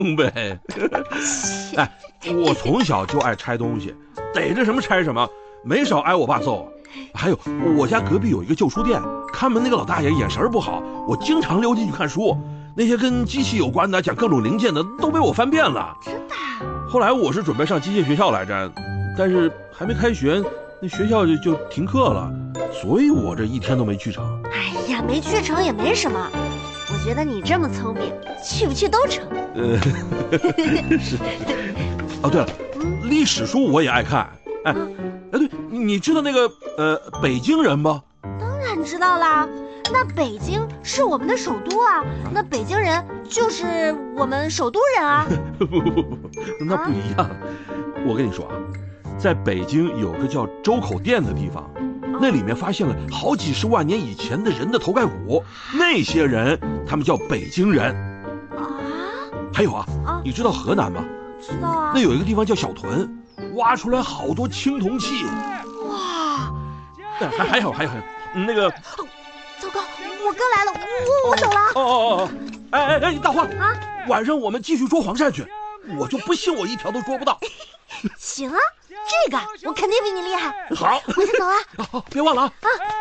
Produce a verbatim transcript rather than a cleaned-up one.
呗。哎，我从小就爱拆东西，逮着什么拆什么，没少挨我爸揍。还有，我家隔壁有一个旧书店，看门那个老大爷眼神不好，我经常溜进去看书。那些跟机器有关的，讲各种零件的，都被我翻遍了。 真的？ 后来我是准备上机械学校来着，但是还没开学，那学校就就停课了，所以我这一天都没去成。 哎呀，没去成也没什么，我觉得你这么聪明，去不去都成。 呃，是。哦，对了，历史书我也爱看。哎，哎，对，你知道那个呃北京人吗？ 当然知道啦，那北京是我们的首都啊，那北京人就是我们首都人啊。 不不不不，那不一样。我跟你说啊，在北京有个叫周口店的地方，那里面发现了好几十万年以前的人的头盖骨，那些人他们叫北京人。 啊？还有啊，啊你知道河南吗？ 知道啊。 那有一个地方叫小屯，挖出来好多青铜器。 哇！ 还还有还有还有，那个， 哦，糟糕，我哥来了，我我走了。 哦哦哦，哎哎哎，大花啊， 晚上我们继续捉黄鳝去，我就不信我一条都捉不到。 行啊，这个我肯定比你厉害。 好， 我先走了。 好，别忘了啊。 啊。